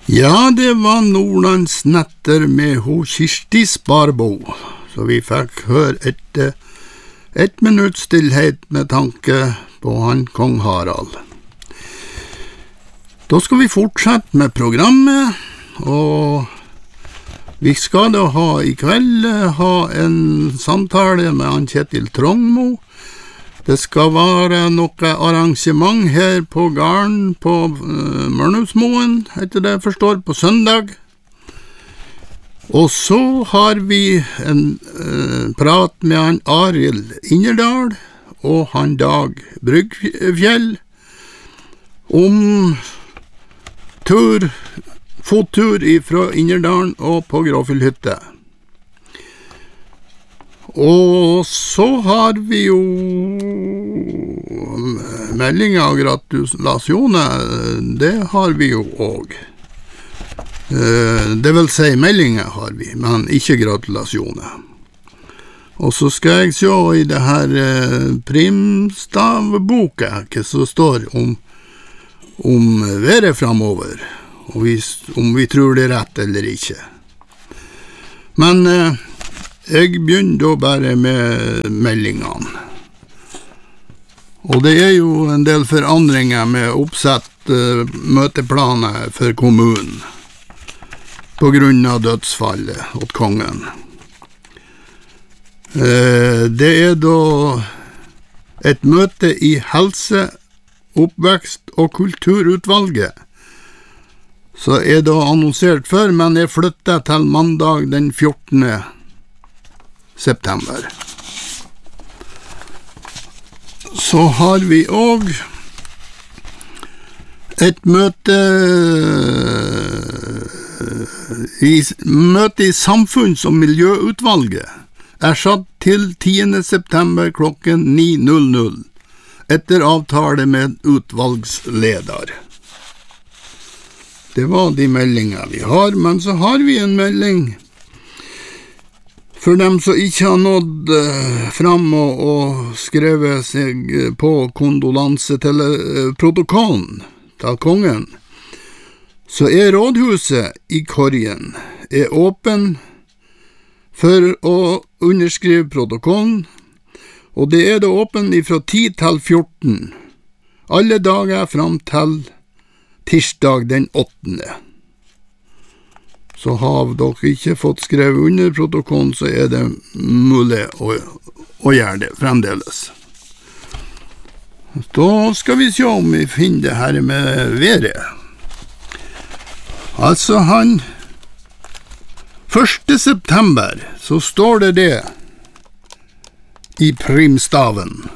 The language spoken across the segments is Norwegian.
Ja, det var Nordlands netter med ho Kirsti Sparbo, så vi fikk høre ett minutts stillhet med tanke på han kong Harald. Da skal vi fortsette med programmet, og vi skal da i kveld ha en samtale med han Kjetil Trongmo. Det skal være noe arrangement her på gården på Mørnhusmoen, etter det jeg forstår, på søndag. Og så har vi en prat med han Arild Innerdal og han Dag Bryggfjell om fottur fra Innerdalen og på Gråfjellhytte. Og så har vi jo melding av gratulasjoner, det har vi jo også. Det vil si meldinger har vi, men ikke gratulasjoner. Og så skal jeg se i det her primstavboka hva som står om været fremover, og om vi tror det er rett eller ikke. Men jeg begynner da bare med meldingene. Og det er jo en del forandringer med oppsett møteplaner for kommunen på grunn av dødsfallet åt kongen. Det er da et møte i helse-, oppvekst- og kulturutvalget, så er da annonsert før, men er flyttet til mandag den 14. september. Så har vi også et møte i Samfunns- og miljøutvalget er satt til 10. september klokken 9:00 etter avtale med utvalgsleder. Det var de meldinger vi har, men så har vi en melding for dem som ikke har nådd fram og skrevet seg på kondolanse til protokollen til kongen, så er rådhuset i Korgen åpen for å underskrive protokollen, og det er da åpen fra 10 til 14, alle dager fram til tirsdag den 8. Så har dere ikke fått skrevet under protokollen, så er det mulig å gjøre det fremdeles. Da skal vi se om vi finner det her med været. Altså 1. september så står det i primstaven.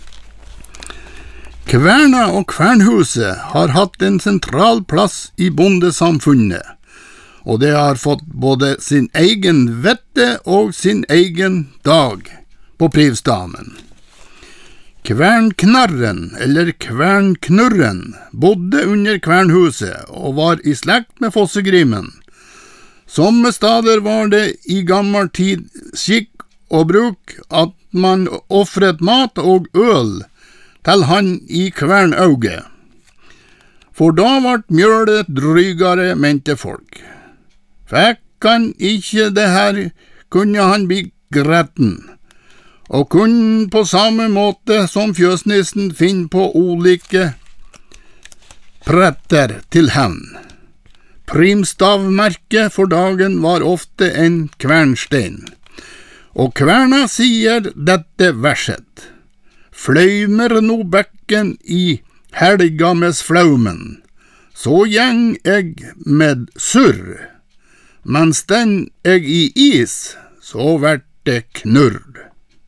Kverna og Kvernhuset har hatt en sentral plass i bondesamfunnet, og det har fått både sin egen vette og sin egen dag på privstaven. Kvernknarren, eller Kvernknurren, bodde under Kvernhuset og var i slekt med Fossegrimen. Somme stader var det i gammel tid skikk og bruk at man offret mat og øl til han i Kvernauget, for da vart mjølet drygare, mente folk. Fikk han ikke det her, kunne han bli gretten, og kunne på samme måte som fjøsnissen finne på olike pretter til hevn. Primstavmerket for dagen var ofte en kvernstein, og kverna sier dette verset. Fløymer no bekken i helga med flaumen, så gjeng eg med surr, mens den eg i is, så vert det knurr.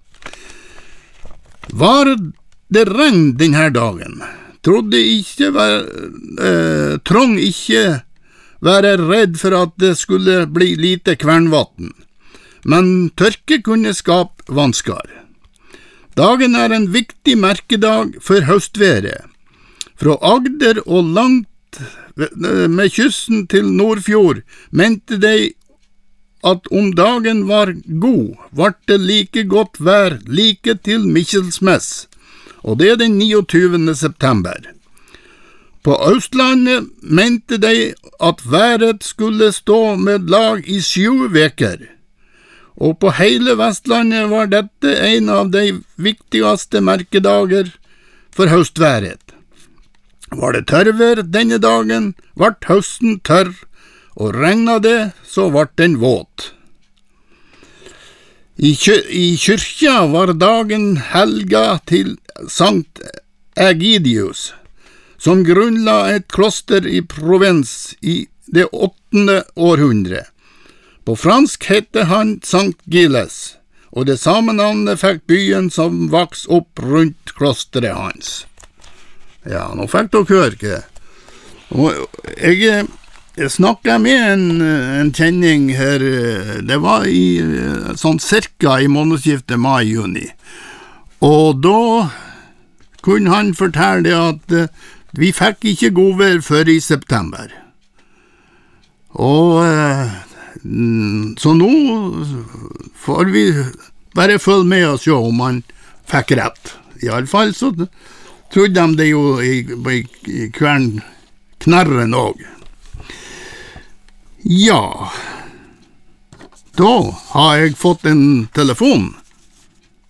Var det regn denne dagen, trong ikke være redd for at det skulle bli lite kvernvatten, men tørke kunne skape vanskar. Dagen er en viktig merkedag for høstværet. Fra Agder og langt med kysten til Nordfjord mente de at om dagen var god, vart det like godt vær like til Mikkelsmess, og det er den 29. september. På Østlandet mente de at været skulle stå med lag i 7 veker, og på hele Vestlandet var dette en av de viktigste merkedager for høstværet. Var det tørrvær denne dagen, vart høsten tørr, og regnet det, så vart den våt. I kyrkja var dagen helga til Sankt Ægidius, som grunnla et kloster i Provence i det 8. århundre. På fransk hette han Sankt Gilles, og det samme navnet fikk byen som vaks opp rundt klosteret hans. Ja, nå fikk dere høre ikke. Og jeg snakket med en kjenning her, det var sånn cirka i månedsskiftet mai-juni, og da kunne han fortelle at vi fikk ikke godvær før i september. Og så nå får vi bare følge med og se om han fikk rett. I alle fall så trodde de det jo i Knarren også. Ja, da har jeg fått en telefon.